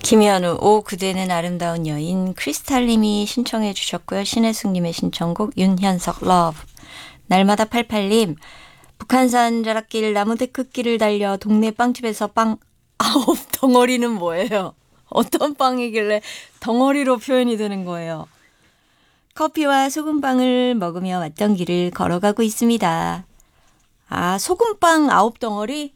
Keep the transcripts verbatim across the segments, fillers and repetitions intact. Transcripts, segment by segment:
김현우, 오 그대는 아름다운 여인. 크리스탈님이 신청해 주셨고요. 신혜숙님의 신청곡 윤현석 러브. 날마다 팔팔님, 북한산 자락길 나무데크길을 달려 동네 빵집에서 빵 아홉 덩어리는 뭐예요? 어떤 빵이길래 덩어리로 표현이 되는 거예요? 커피와 소금빵을 먹으며 왔던 길을 걸어가고 있습니다. 아, 소금빵 아홉 덩어리?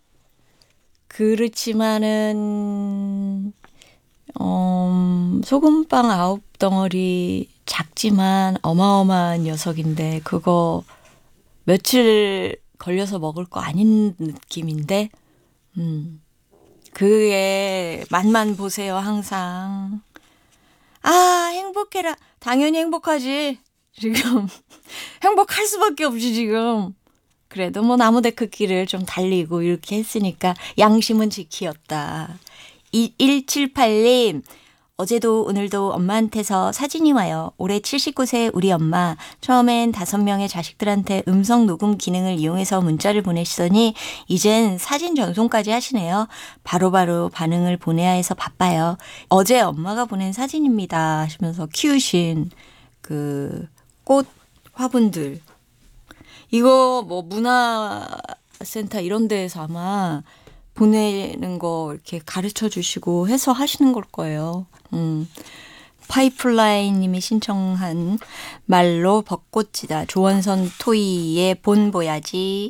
그렇지만은 음, 소금빵 아홉 덩어리 작지만 어마어마한 녀석인데 그거 며칠 걸려서 먹을 거 아닌 느낌인데 음, 그의 맛만 보세요 항상. 아 행복해라. 당연히 행복하지. 지금 행복할 수밖에 없지 지금. 그래도 뭐 나무데크길을 좀 달리고 이렇게 했으니까 양심은 지키었다. 이일칠팔님, 어제도 오늘도 엄마한테서 사진이 와요. 올해 칠십구 세 우리 엄마. 처음엔 다섯 명의 자식들한테 음성 녹음 기능을 이용해서 문자를 보내시더니 이젠 사진 전송까지 하시네요. 바로바로 반응을 보내야 해서 바빠요. 어제 엄마가 보낸 사진입니다 하시면서 키우신 그 꽃 화분들. 이거 뭐 문화센터 이런 데에서 아마 보내는 거 이렇게 가르쳐 주시고 해서 하시는 걸 거예요. 음. 파이프라인 님이 신청한 말로 벚꽃이다. 조원선 토이의 본 보야지.